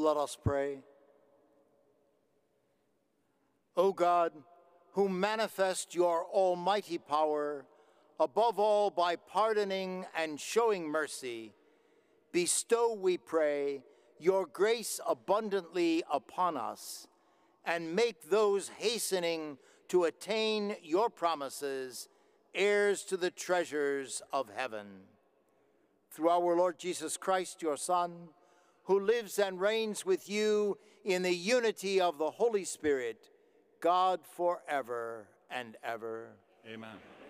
Let us pray. O God, who manifest your almighty power, above all by pardoning and showing mercy, bestow, we pray, your grace abundantly upon us, and make those hastening to attain your promises heirs to the treasures of heaven. Through our Lord Jesus Christ, your Son, who lives and reigns with you in the unity of the Holy Spirit, God forever and ever. Amen.